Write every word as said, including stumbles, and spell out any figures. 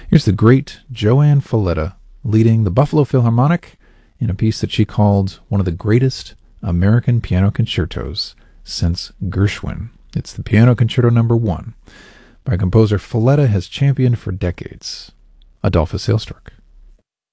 Here's the great Joanne Falletta leading the Buffalo Philharmonic in a piece that she called one of the greatest American piano concertos since Gershwin. It's the Piano Concerto Number One by a composer Falletta has championed for decades, Adolphus Hailstork.